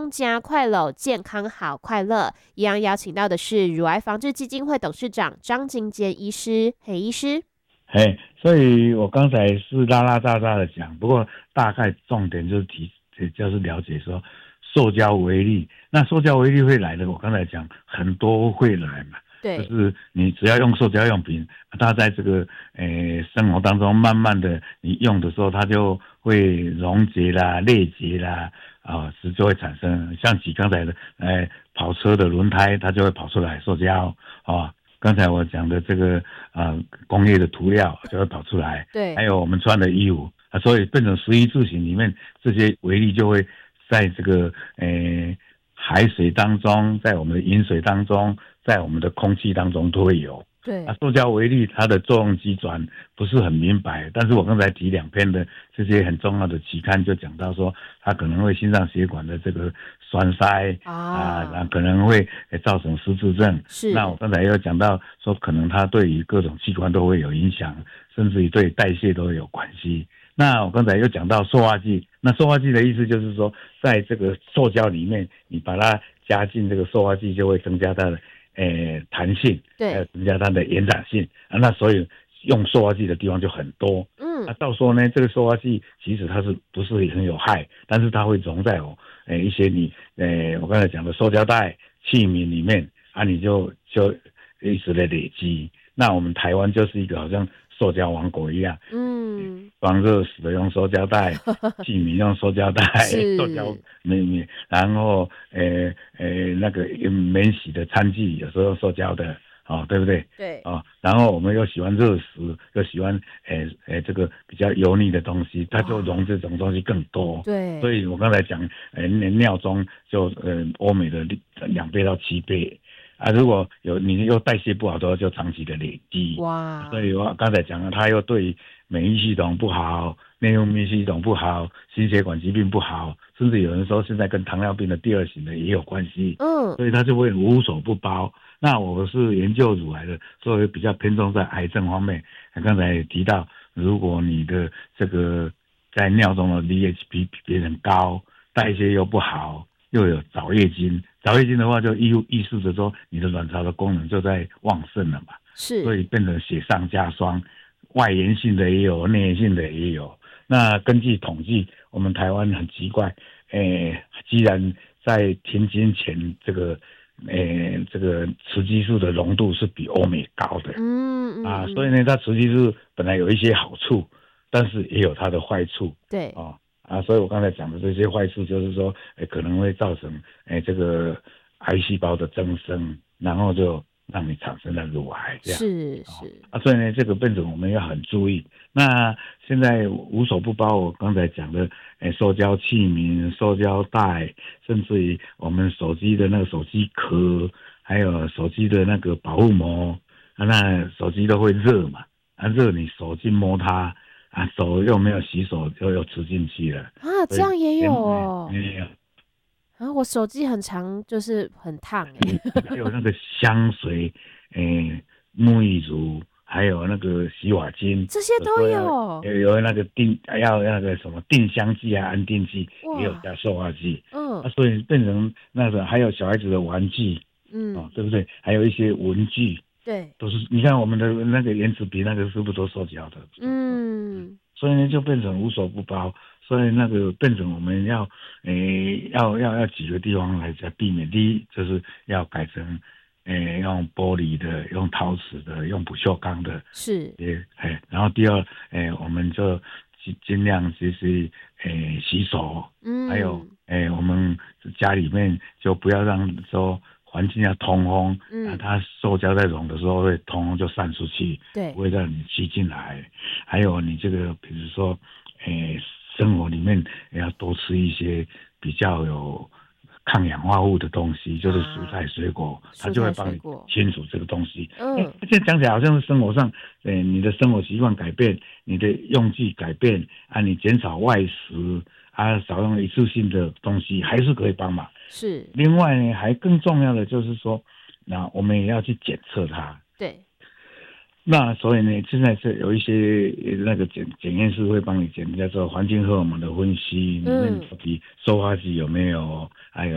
公家快乐健康好快乐，一样邀请到的是乳癌防治基金会董事长张金坚医师，嘿，医师。 所以我刚才是拉拉杂杂的讲，不过大概重点就是了解说塑胶微粒，那塑胶微粒会来的，我刚才讲很多会来嘛， 对， 就是你只要用塑胶用品，它在这个生活当中慢慢的你用的时候，它就会溶解啦、裂解啦，就会产生像举刚才的跑车的轮胎，它就会跑出来塑胶刚才我讲的这个工业的涂料就会跑出来， 对， 还有我们穿的衣服所以变成食衣住行里面这些微粒就会在这个海水当中，在我们的饮水当中，在我们的空气当中都会有。 对， 塑胶微粒它的作用机转不是很明白，但是我刚才提2篇的这些很重要的期刊就讲到说，它可能会心脏血管的这个栓塞那可能会造成失智症。 是。 那我刚才又讲到说，可能它对于各种器官都会有影响，甚至于对代谢都有关系。那我刚才又讲到塑化剂，那塑化剂的意思就是说，在这个塑胶里面，你把它加进这个塑化剂，就会增加它的弹性， 对， 增加它的延展性那所以用塑化剂的地方就很多。到时候呢，这个塑化剂其实它是不是很有害，但是它会溶在一些我刚才讲的塑胶袋、器皿里面你就一直的累积。那我们台湾就是一个好像塑胶王国一样，装热食的用塑胶袋，器皿用塑胶袋，塑胶然后那个免洗的餐具有时候用塑胶的对不对？ 对然后我们又喜欢热食，又喜欢这个比较油腻的东西，它就溶这种东西更多。 对， 所以我刚才讲尿中就欧美的2倍到7倍。如果你又代谢不好的话，就长期的累积。 哇！ 所以我刚才讲了，它又对免疫系统不好，内分泌系统不好，心血管疾病不好，甚至有人说现在跟糖尿病的第2型的也有关系。所以它就会无所不包。那我是研究乳癌的，所以比较偏重在癌症方面。刚才也提到，如果你的这个在尿中的 LDH 比别人高，代谢又不好，又有早月经的话，就意示着说你的卵巢的功能就在旺盛了嘛， 是， 所以变成雪上加霜，外源性的也有，内源性的也有。那根据统计，我们台湾很奇怪，既然在停经前这个雌激素的浓度是比欧美高的，所以呢，它雌激素本来有一些好处，但是也有它的坏处， 对， 所以我刚才讲的这些坏处，就是说，可能会造成这个癌细胞的增生，然后就让你产生了乳癌这样。 是所以呢，这个变成我们要很注意。那现在无所不包，我刚才讲的，塑胶器皿、塑胶袋，甚至于我们手机的那个手机壳，还有手机的那个保护膜那手机都会热嘛，热你手去摸它手又没有洗手，就又吃进去了这样也有哦。 没有我手机很长，就是很烫还有那个香水，沐浴乳，还有那个洗发精， 这些都有。 有那个要那个什么定香剂安定剂，也有加塑化剂。所以变成那个还有小孩子的玩具，对不对？还有一些文具， 对， 都是你看我们的那个原子笔，那个是不是都塑胶的？所以呢，就变成无所不包。所以那个变成我们要几个地方来避免。第一，就是要改成用玻璃的、用陶瓷的、用不锈钢的。 是。 然后第二，我们就尽量就是洗手。还有我们家里面就不要让说环境要通风。它塑胶在溶的时候会通风就散出去， 对， 不会让你吸进来。还有你这个比如说生活里面也要多吃一些比较有抗氧化物的东西，就是蔬菜水果，它就会帮你清除这个东西。这讲起来好像是生活上，你的生活习惯改变，你的用具改变你减少外食少用一次性的东西，还是可以帮忙。 是。 另外呢，还更重要的就是说，那我们也要去检测它。 对。 那所以呢，现在是有一些那个检验室会帮你检，叫做环境荷尔蒙的分析，里面到底塑化剂有没有，还有